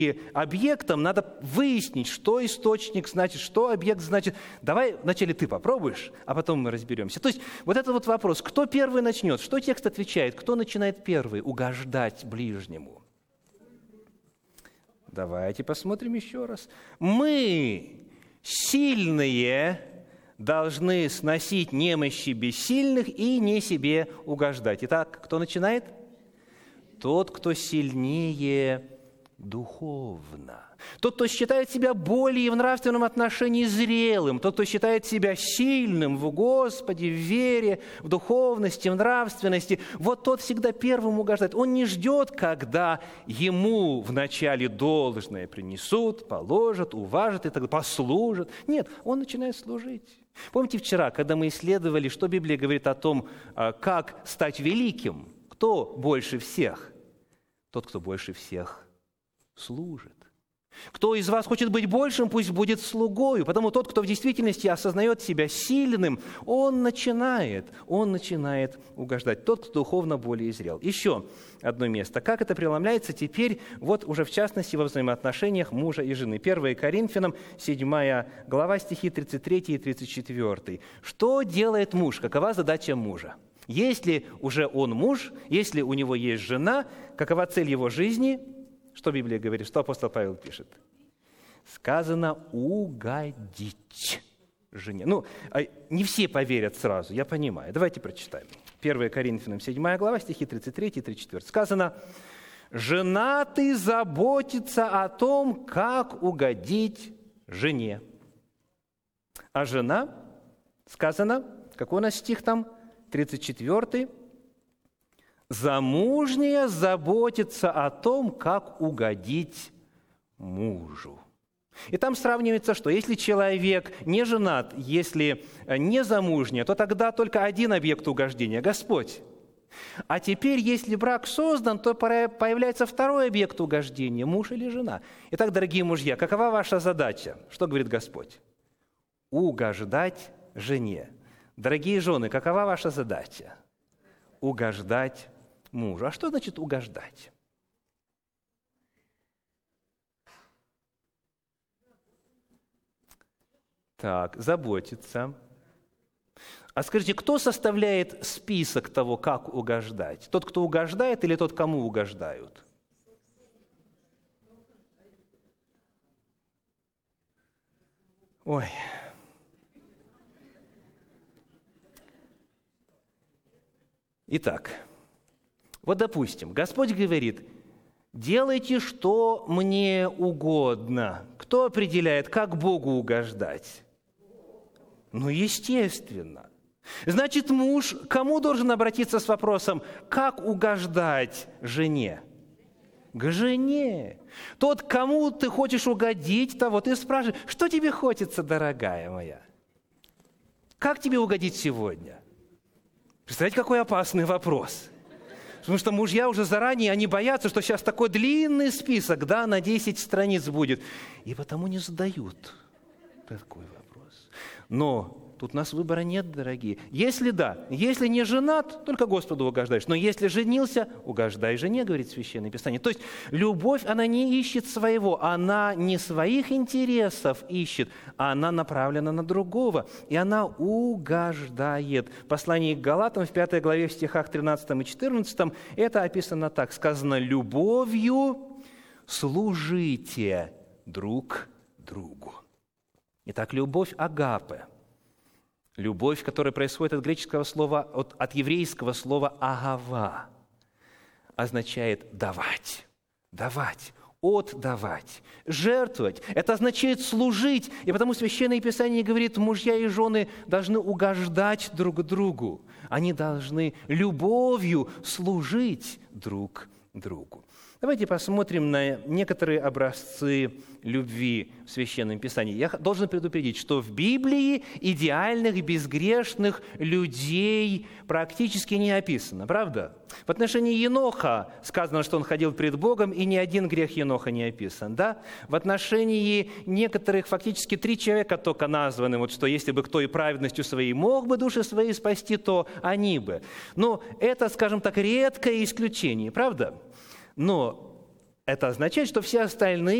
объектом надо выяснить, что источник значит, что объект значит. Давай вначале ты попробуешь, а потом мы разберемся. То есть вот этот вот вопрос, кто первый начнет, что текст отвечает, кто начинает первый угождать ближнему? Давайте посмотрим еще раз. Мы, сильные, должны сносить немощи бессильных и не себе угождать. Итак, кто начинает? Тот, кто сильнее духовно. Тот, кто считает себя более в нравственном отношении зрелым, тот, кто считает себя сильным в Господе, в вере, в духовности, в нравственности, вот тот всегда первым угождает. Он не ждет, когда ему вначале должное принесут, положат, уважат и так далее, послужат. Нет, он начинает служить. Помните вчера, когда мы исследовали, что Библия говорит о том, как стать великим? Кто больше всех? Тот, кто больше всех служит. Кто из вас хочет быть большим, пусть будет слугою. Потому тот, кто в действительности осознает себя сильным, он начинает угождать. Тот, кто духовно более зрел. Еще одно место. Как это преломляется теперь, вот уже в частности во взаимоотношениях мужа и жены. 1 Коринфянам, 7 глава, стихи 33 и 34. Что делает муж? Какова задача мужа? Если уже он муж, если у него есть жена, какова цель его жизни? Что Библия говорит? Что апостол Павел пишет? Сказано «угодить жене». Не все поверят сразу, я понимаю. Давайте прочитаем. 1 Коринфянам, 7 глава, стихи 33 и 34. Сказано: «Женатый заботится о том, как угодить жене». А жена, сказано, какой у нас стих там? 34. «Замужняя заботится о том, как угодить мужу». И там сравнивается, что если человек не женат, если не замужняя, то тогда только один объект угождения – Господь. А теперь, если брак создан, то появляется второй объект угождения – муж или жена. Итак, дорогие мужья, какова ваша задача? Что говорит Господь? Угождать жене. Дорогие жены, какова ваша задача? Угождать мужу. А что значит угождать? Так, заботиться. А скажите, кто составляет список того, как угождать? Тот, кто угождает, или тот, кому угождают? Ой. Итак, вот допустим, Господь говорит: делайте, что мне угодно. Кто определяет, как Богу угождать? Естественно. Значит, муж к кому должен обратиться с вопросом, как угождать жене? К жене. Тот, кому ты хочешь угодить, того ты спрашиваешь: что тебе хочется, дорогая моя? Как тебе угодить сегодня? Представляете, какой опасный вопрос. Потому что мужья уже заранее, они боятся, что сейчас такой длинный список, на 10 страниц будет. И потому не задают такой вопрос. Но тут у нас выбора нет, дорогие. Если не женат, только Господу угождаешь. Но если женился, угождай жене, говорит Священное Писание. То есть любовь, она не ищет своего, она не своих интересов ищет, а она направлена на другого. И она угождает. В послании к Галатам в 5 главе в стихах 13 и 14 это описано так. Сказано: «Любовью служите друг другу». Итак, любовь агапе. Любовь, которая происходит от греческого слова, от еврейского слова «агава», означает давать, отдавать, жертвовать. Это означает служить. И потому Священное Писание говорит, мужья и жены должны угождать друг другу. Они должны любовью служить друг другу. Давайте посмотрим на некоторые образцы любви в Священном Писании. Я должен предупредить, что в Библии идеальных, безгрешных людей практически не описано, правда? В отношении Еноха сказано, что он ходил пред Богом, и ни один грех Еноха не описан, да? В отношении некоторых фактически 3 человека только названы, что если бы кто и праведностью своей мог бы души свои спасти, то они бы. Но это, скажем так, редкое исключение, правда? Но Это означает, что все остальные